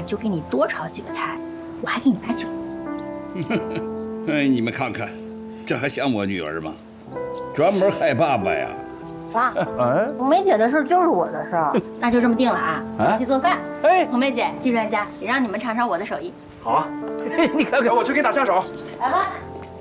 就给你多炒几个菜，我还给你拿酒。 哎，你们看看，这还像我女儿吗？专门害爸爸呀！ 爸，红梅姐的事就是我的事儿，那就这么定了啊！我去做饭。 哎， 红梅姐，技术专家，也让你们尝尝我的手艺。 好啊，你看看，我去给你打下手。 来吧。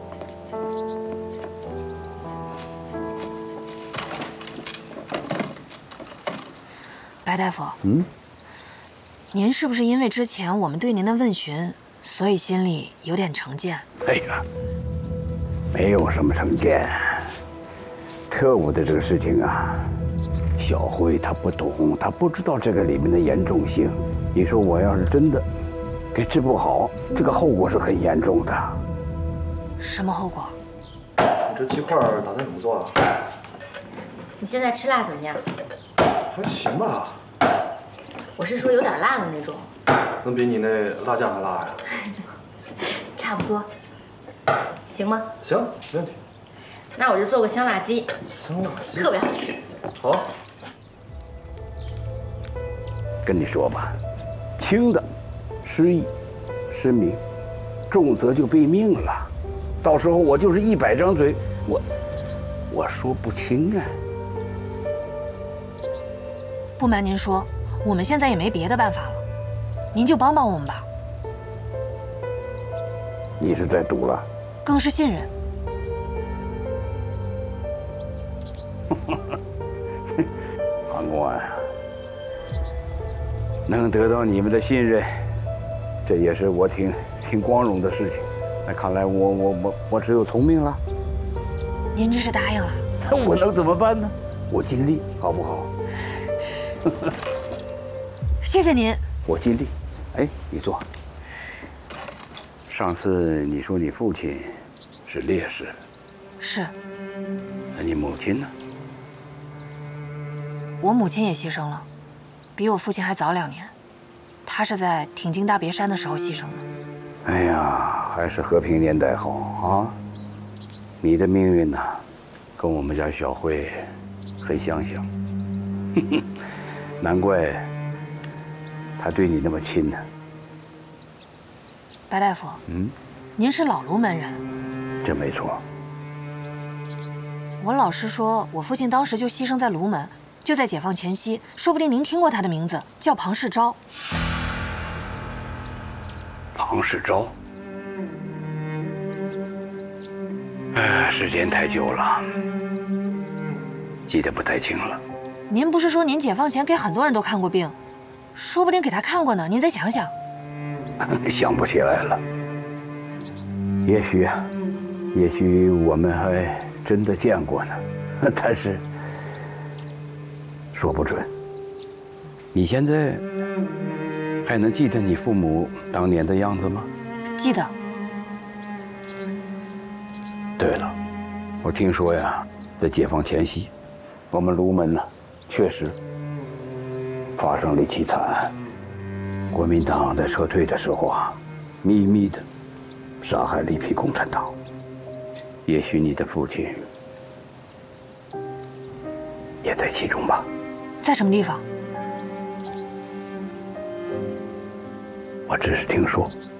白大夫，您是不是因为之前我们对您的问询，所以心里有点成见？ 哎呀，没有什么成见。特务的这个事情啊，小慧她不懂，她不知道这个里面的严重性。你说我要是真的给治不好，这个后果是很严重的。 什么后果？ 你这鸡块打算怎么做啊？ 你现在吃辣怎么样？ 还行吧。 我是说有点辣的那种。 能比你那辣酱还辣呀？ 差不多，行吗？ 行，没问题。 那我就做个香辣鸡， 香辣鸡特别好吃。 好。 跟你说吧，轻的失忆、失明，重则就毙命了。到时候我就是100张嘴，我说不清啊。 不瞒您说，我们现在也没别的办法了，您就帮帮我们吧。 你是在赌了？ 更是信任。 韩官，能得到你们的信任，这也是我挺光荣的事情。那看来我只有从命了。 您这是答应了？ 我能怎么办呢？我尽力，好不好？ 谢谢您。 我尽力。哎，你坐。上次你说你父亲是烈士， 是。 那你母亲呢？ 我母亲也牺牲了，比我父亲还早2年。她是在挺进大别山的时候牺牲的。 哎呀，还是和平年代好啊！你的命运呢，跟我们家小慧很相像。难怪她对你那么亲呢。 白大夫，您是老卢门人。 这没错。 我老师说，我父亲当时就牺牲在卢门，就在解放前夕，说不定您听过他的名字，叫庞世钊。 庞世钊，时间太久了，记得不太清了。 您不是说您解放前给很多人都看过病，说不定给他看过呢？您再想想。 想不起来了。也许我们还真的见过呢，但是说不准。你现在还能记得你父母当年的样子吗？ 记得。 对了，我听说呀，在解放前夕，我们卢门呢，确实发生了一起惨案。国民党在撤退的时候啊，秘密的杀害了一批共产党。也许你的父亲也在其中吧？ 在什么地方？ 我只是听说。